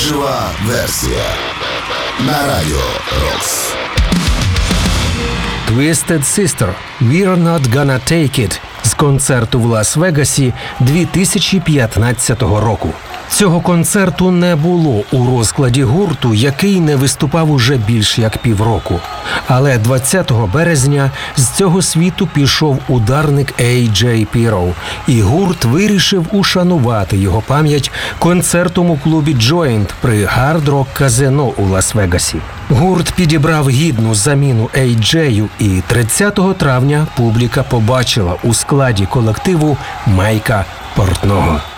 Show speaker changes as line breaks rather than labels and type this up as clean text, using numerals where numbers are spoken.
Жива версія на Радіо Рокс.
Twisted Sister «We're Not Gonna Take It» з концерту в Лас-Вегасі 2015 року. Цього концерту не було у розкладі гурту, який не виступав уже більш як півроку. Але 20 березня з цього світу пішов ударник A.J. Pero, і гурт вирішив ушанувати його пам'ять концертом у клубі Joint при Hard Rock Casino у Лас-Вегасі. Гурт підібрав гідну заміну A.J. і 30 травня публіка побачила у складі колективу Майка Портного.